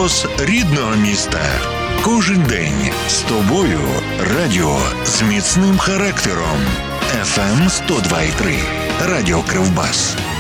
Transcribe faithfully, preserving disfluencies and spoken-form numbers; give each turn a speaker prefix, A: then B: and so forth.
A: Голос рідного міста. Кожен день з тобою. Радіо з міцним характером. еф ем сто два і три. Радіо Кривбас.